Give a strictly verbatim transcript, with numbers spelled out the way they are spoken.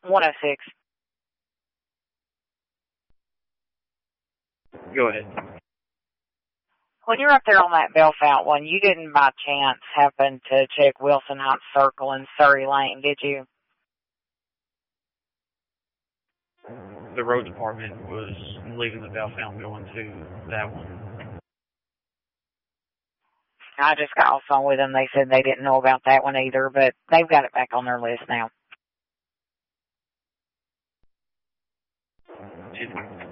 one oh six. Go ahead. When you're up there on that Bellefonte one, you didn't by chance happen to check Wilson Heights Circle and Surrey Lane, did you? The road department was leaving the Bellefonte going to that one. I just got off the phone with them. They said they didn't know about that one either, but they've got it back on their list now. Excuse me.